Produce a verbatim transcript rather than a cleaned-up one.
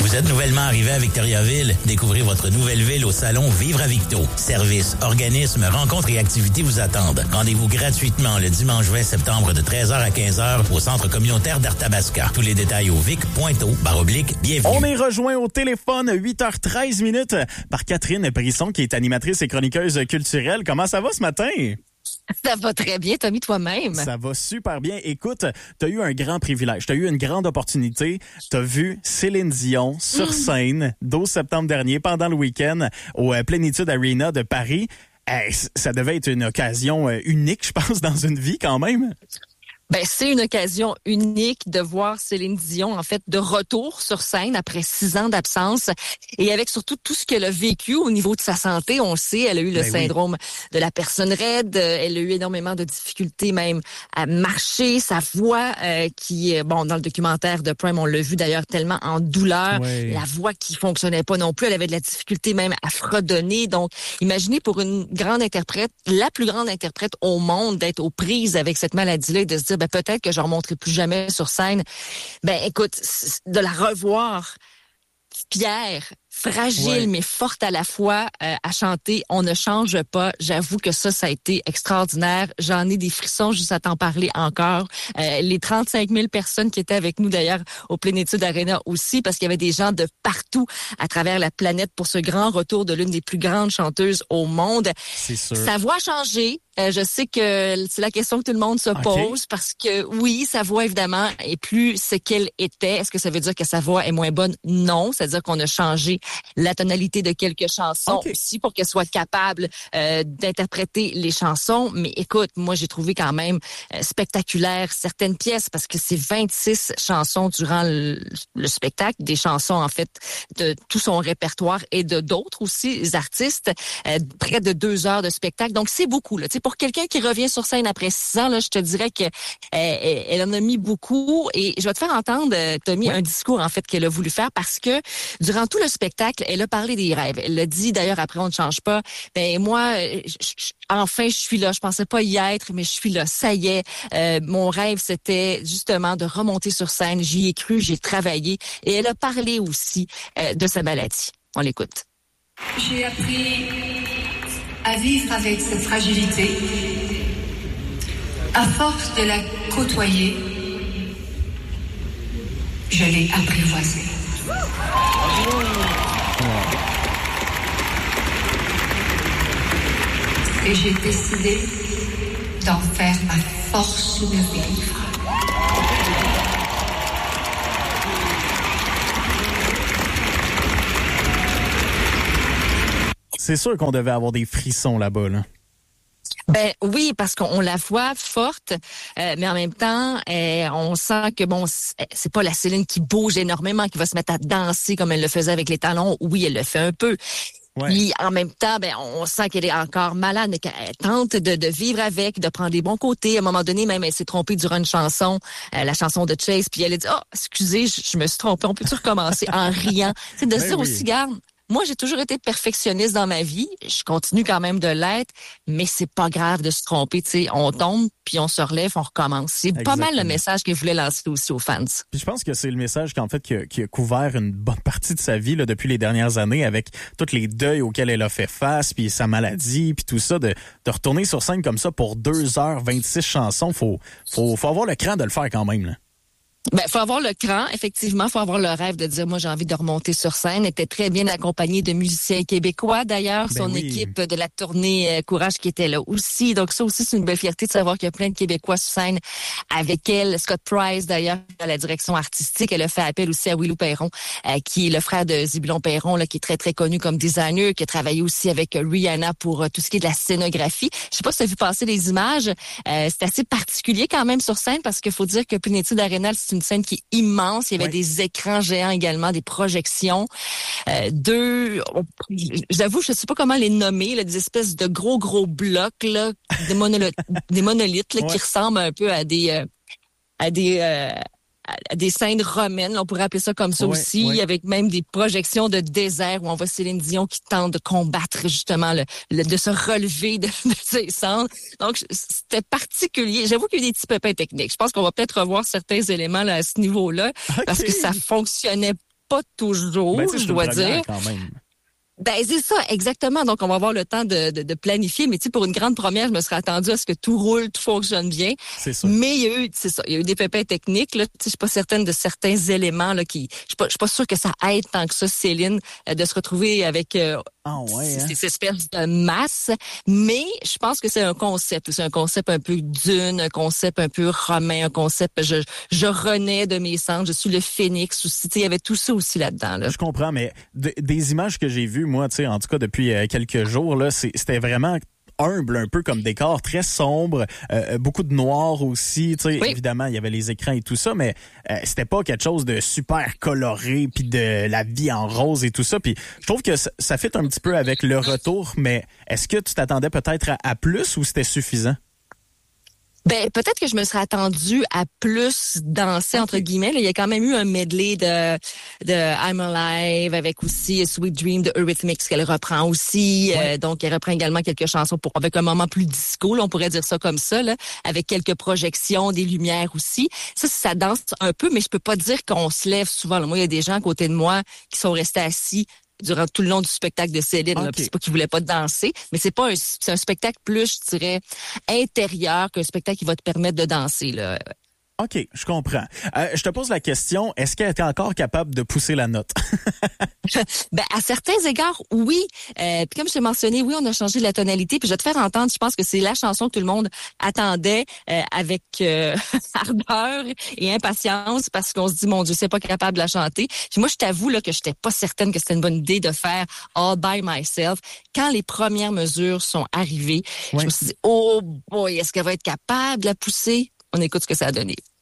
Vous êtes nouvellement arrivé à Victoriaville? Découvrez votre nouvelle ville au salon Vivre à Victo. Services, organismes, rencontres et activités vous attendent. Rendez-vous gratuitement le dimanche vingt septembre de treize heures à quinze heures au centre communautaire d'Arthabasca. Tous les détails au vic point o barre oblique bienvenue. On est rejoint au téléphone huit heures treize minutes par Catherine Brisson qui est animatrice et chroniqueuse culturelle. Comment ça va ce matin? Ça va très bien, Tommy, toi-même. Ça va super bien. Écoute, t'as eu un grand privilège, t'as eu une grande opportunité. T'as vu Céline Dion sur scène douze septembre dernier pendant le week-end au Plénitude Arena de Paris. Hey, ça devait être une occasion unique, je pense, dans une vie quand même. Ben, c'est une occasion unique de voir Céline Dion, en fait, de retour sur scène après six ans d'absence et avec surtout tout ce qu'elle a vécu au niveau de sa santé. On le sait, elle a eu le ben syndrome oui. de la personne raide. Elle a eu énormément de difficultés même à marcher. Sa voix euh, qui, bon, dans le documentaire de Prime, on l'a vu d'ailleurs tellement en douleur. Oui. La voix qui fonctionnait pas non plus. Elle avait de la difficulté même à fredonner. Donc, imaginez pour une grande interprète, la plus grande interprète au monde, d'être aux prises avec cette maladie-là et de se dire ben, peut-être que je ne remonterai plus jamais sur scène. Ben, écoute, de la revoir, Pierre, fragile ouais. mais forte à la fois, euh, à chanter « On ne change pas ». J'avoue que ça, ça a été extraordinaire. J'en ai des frissons juste à t'en parler encore. Euh, les trente-cinq mille personnes qui étaient avec nous d'ailleurs au Plénitude Arena aussi, parce qu'il y avait des gens de partout à travers la planète pour ce grand retour de l'une des plus grandes chanteuses au monde. C'est sûr. Sa voix a changé. Euh, je sais que c'est la question que tout le monde se pose okay. parce que oui, sa voix évidemment est plus ce qu'elle était. Est-ce que ça veut dire que sa voix est moins bonne? Non, c'est-à-dire qu'on a changé la tonalité de quelques chansons okay. aussi pour qu'elle soit capable euh, d'interpréter les chansons. Mais écoute, moi j'ai trouvé quand même euh, spectaculaire certaines pièces parce que c'est vingt-six chansons durant le, le spectacle, des chansons en fait de tout son répertoire et de d'autres aussi artistes, euh, près de deux heures de spectacle. Donc c'est beaucoup là. Tu sais, pour quelqu'un qui revient sur scène après six ans, là, je te dirais que euh, elle en a mis beaucoup. Et je vais te faire entendre, Tommy, ouais. un discours en fait qu'elle a voulu faire parce que durant tout le spectacle, elle a parlé des rêves. Elle l'a dit d'ailleurs après On ne change pas. Ben moi, je, je, enfin je suis là. Je pensais pas y être, mais je suis là. Ça y est. Euh, mon rêve c'était justement de remonter sur scène. J'y ai cru, j'ai travaillé. Et elle a parlé aussi euh, de sa maladie. On l'écoute. J'ai appris à vivre avec cette fragilité, à force de la côtoyer, je l'ai apprivoisée. Et j'ai décidé d'en faire ma force de vivre. C'est sûr qu'on devait avoir des frissons là-bas, là. Ben oui, parce qu'on la voit forte, euh, mais en même temps, euh, on sent que bon, c'est pas la Céline qui bouge énormément, qui va se mettre à danser comme elle le faisait avec les talons. Oui, elle le fait un peu. Ouais. Puis en même temps, ben on sent qu'elle est encore malade, mais qu'elle tente de, de vivre avec, de prendre les bons côtés. À un moment donné, même elle s'est trompée durant une chanson, euh, la chanson de Chase, puis elle a dit oh excusez, je, je me suis trompée. On peut-tu recommencer en riant? C'est de se dire oui. aussi, garde. Moi, j'ai toujours été perfectionniste dans ma vie. Je continue quand même de l'être, mais c'est pas grave de se tromper. Tu sais, on tombe, puis on se relève, on recommence. C'est Exactement. Pas mal le message qu'elle voulait lancer aussi aux fans. Puis je pense que c'est le message qu'en fait qui a, qui a couvert une bonne partie de sa vie là, depuis les dernières années, avec tous les deuils auxquels elle a fait face, puis sa maladie, puis tout ça, de, de retourner sur scène comme ça pour deux heures vingt-six chansons. Faut, faut, faut avoir le cran de le faire quand même, là. Ben, faut avoir le cran, effectivement, faut avoir le rêve de dire, moi, j'ai envie de remonter sur scène. Elle était très bien accompagnée de musiciens québécois, d'ailleurs. Ben Son oui. équipe de la tournée euh, Courage qui était là aussi. Donc, ça aussi, c'est une belle fierté de savoir qu'il y a plein de Québécois sur scène avec elle. Scott Price, d'ailleurs, à la direction artistique. Elle a fait appel aussi à Willou Perron, euh, qui est le frère de Zébulon Perron, là, qui est très, très connu comme designer, qui a travaillé aussi avec Rihanna pour euh, tout ce qui est de la scénographie. Je sais pas si tu as vu passer les images. Euh, c'est assez particulier quand même sur scène parce qu'il faut dire que Plénitude Arena, c'est une scène qui est immense. Il y avait oui. des écrans géants également, des projections. Euh, deux, j'avoue, je ne sais pas comment les nommer, là, des espèces de gros, gros blocs, là, des, monolo- des monolithes là, ouais. qui ressemblent un peu à des... Euh, à des euh, à des scènes romaines, là, on pourrait appeler ça comme ça ouais, aussi, ouais. avec même des projections de désert où on voit Céline Dion qui tente de combattre justement, le, le, de se relever de, de ses cendres. Donc, c'était particulier. J'avoue qu'il y a eu des petits pépins techniques. Je pense qu'on va peut-être revoir certains éléments là, à ce niveau-là, okay. parce que ça fonctionnait pas toujours, ben, je dois dire. Quand même. Ben, c'est ça, exactement. Donc, on va avoir le temps de, de, de planifier. Mais tu sais, pour une grande première, je me serais attendue à ce que tout roule, tout fonctionne bien. C'est ça. Mais il y a eu, c'est ça, il y a eu des pépins techniques, là. Tu sais, je suis pas certaine de certains éléments, là, qui, je suis pas, je suis pas sûre que ça aide tant que ça, Céline, euh, de se retrouver avec, euh, ah ouais, hein? ces espèces de masse. Mais je pense que c'est un concept. C'est un concept un peu dune, un concept un peu romain, un concept, je, je renais de mes cendres, je suis le phénix aussi. Tu sais, il y avait tout ça aussi là-dedans, là. Je comprends, mais de, des images que j'ai vues, moi, tu sais, en tout cas depuis euh, quelques jours, là, c'est, c'était vraiment humble, un peu comme décor, très sombre, euh, beaucoup de noir aussi, tu sais, oui. Évidemment, il y avait les écrans et tout ça, mais euh, c'était pas quelque chose de super coloré, puis de la vie en rose et tout ça, puis je trouve que ça, ça fit un petit peu avec le retour, mais est-ce que tu t'attendais peut-être à, à plus ou c'était suffisant? Ben, peut-être que je me serais attendue à plus danser, entre guillemets. Là, il y a quand même eu un medley de, de I'm Alive avec aussi Sweet Dream de Eurythmics qu'elle reprend aussi. Ouais. Euh, donc, elle reprend également quelques chansons pour, avec un moment plus disco, là, on pourrait dire ça comme ça, là, avec quelques projections, des lumières aussi. Ça, ça danse un peu, mais je peux pas dire qu'on se lève souvent. Là. Moi, il y a des gens à côté de moi qui sont restés assis durant tout le long du spectacle de Céline. Okay. Là, c'est pas qu'ils voulaient pas danser, mais c'est pas un, c'est un spectacle plus, je dirais, intérieur qu'un spectacle qui va te permettre de danser, là. OK, je comprends. Euh, je te pose la question, est-ce qu'elle était encore capable de pousser la note? Ben, à certains égards, oui. Euh, puis comme je t'ai mentionné, oui, on a changé la tonalité. Puis je vais te faire entendre, je pense que c'est la chanson que tout le monde attendait euh, avec euh, ardeur et impatience parce qu'on se dit, mon Dieu, c'est pas capable de la chanter. Puis moi, je t'avoue là que j'étais pas certaine que c'était une bonne idée de faire All by Myself. Quand les premières mesures sont arrivées, ouais. Je me suis dit, oh boy, est-ce qu'elle va être capable de la pousser? On écoute ce que ça a donné.